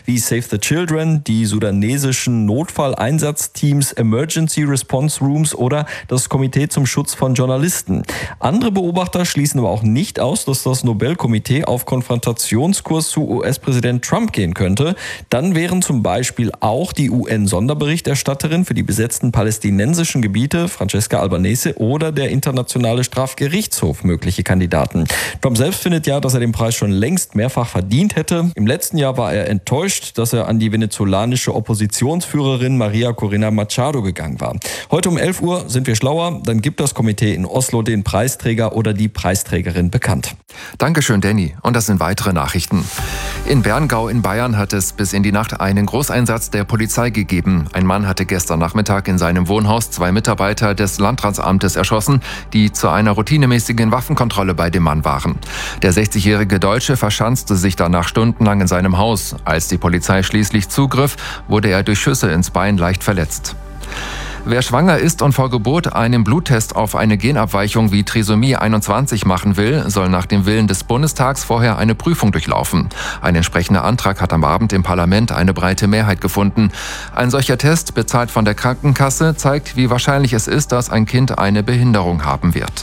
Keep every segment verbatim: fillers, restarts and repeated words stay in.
wie Save the Children, die sudanesischen Notfalleinsatzteams, Emergency Response Rooms oder das Komitee zum Schutz von Journalisten. Andere Beobachter schließen aber auch nicht aus, dass das Nobelkomitee auf Konfrontationskurs zu U S-Präsident Trump gehen könnte. Dann wären zum Beispiel auch die U N-Sonderberichterstatterin für die besetzten palästinensischen Gebiete, Francesca Albanese, oder der Internationale Strafgerichtshof mögliche Kandidaten. Trump selbst findet ja, dass er den Preis schon längst mehrfach verdient hätte. Im letzten Jahr war er enttäuscht, dass er an die venezolanische Oppositionsführerin Maria Corina Machado gegangen war. Heute um elf Uhr sind wir schlauer, dann gibt das Komitee in Oslo den Preisträger oder die Preisträgerin bekannt. Dankeschön, Danny. Und das sind weitere Nachrichten. In Berngau in Bayern hat es bis in die Nacht einen Großeinsatz der Polizei gegeben. Ein Mann hatte gestern Nachmittag in seinem Wohnhaus zwei Mitarbeiter des Landratsamtes erschossen, die zu einer routinemäßigen Waffenkontrolle bei dem Mann waren. Der sechzigjährige Deutsche verschanzte sich danach stundenlang in seinem Haus. Als die Polizei schließlich zugriff, wurde er durch Schüsse ins Bein leicht verletzt. Wer schwanger ist und vor Geburt einen Bluttest auf eine Genabweichung wie Trisomie einundzwanzig machen will, soll nach dem Willen des Bundestags vorher eine Prüfung durchlaufen. Ein entsprechender Antrag hat am Abend im Parlament eine breite Mehrheit gefunden. Ein solcher Test, bezahlt von der Krankenkasse, zeigt, wie wahrscheinlich es ist, dass ein Kind eine Behinderung haben wird.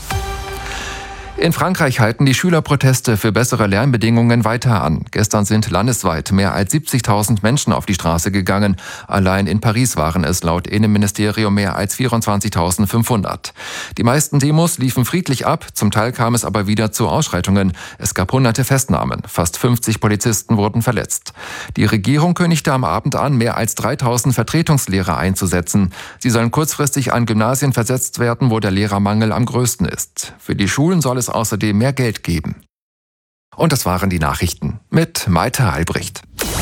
In Frankreich halten die Schülerproteste für bessere Lernbedingungen weiter an. Gestern sind landesweit mehr als siebzigtausend Menschen auf die Straße gegangen. Allein in Paris waren es laut Innenministerium mehr als vierundzwanzigtausendfünfhundert. Die meisten Demos liefen friedlich ab, zum Teil kam es aber wieder zu Ausschreitungen. Es gab hunderte Festnahmen, fast fünfzig Polizisten wurden verletzt. Die Regierung kündigte am Abend an, mehr als dreitausend Vertretungslehrer einzusetzen. Sie sollen kurzfristig an Gymnasien versetzt werden, wo der Lehrermangel am größten ist. Für die Schulen soll es außerdem mehr Geld geben. Und das waren die Nachrichten mit Malte Albrecht.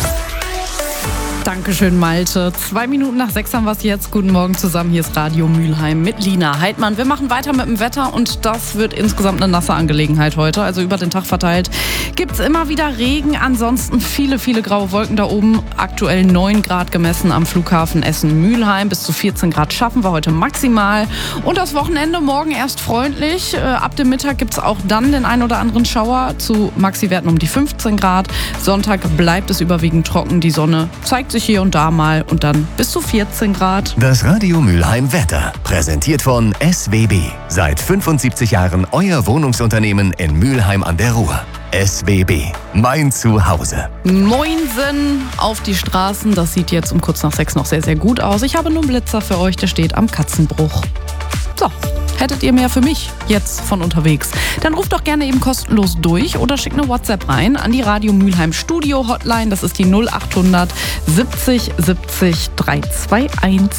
Dankeschön, Malte. Zwei Minuten nach sechs haben wir es jetzt. Guten Morgen zusammen. Hier ist Radio Mülheim mit Lina Heidmann. Wir machen weiter mit dem Wetter und das wird insgesamt eine nasse Angelegenheit heute. Also über den Tag verteilt gibt es immer wieder Regen. Ansonsten viele, viele graue Wolken da oben. Aktuell neun Grad gemessen am Flughafen Essen-Mülheim. Bis zu vierzehn Grad schaffen wir heute maximal. Und das Wochenende morgen erst freundlich. Ab dem Mittag gibt es auch dann den ein oder anderen Schauer zu Maxi-Werten um die fünfzehn Grad. Sonntag bleibt es überwiegend trocken. Die Sonne zeigt sich hier und da mal und dann bis zu vierzehn Grad. Das Radio Mülheim Wetter, präsentiert von S W B. Seit fünfundsiebzig Jahren euer Wohnungsunternehmen in Mülheim an der Ruhr. S W B, mein Zuhause. Moinsen auf die Straßen, das sieht jetzt um kurz nach sechs noch sehr, sehr gut aus. Ich habe nur einen Blitzer für euch, der steht am Katzenbruch. So. Hättet ihr mehr für mich jetzt von unterwegs? Dann ruft doch gerne eben kostenlos durch oder schickt eine WhatsApp rein an die Radio Mülheim Studio Hotline. Das ist die null achthundert siebzig siebzig dreihunderteinundzwanzig.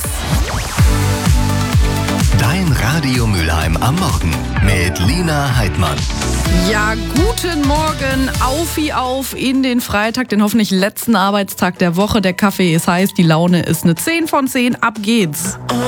Dein Radio Mülheim am Morgen mit Lina Heidmann. Ja, guten Morgen, auf wie auf in den Freitag, den hoffentlich letzten Arbeitstag der Woche. Der Kaffee ist heiß, die Laune ist eine zehn von zehn, ab geht's.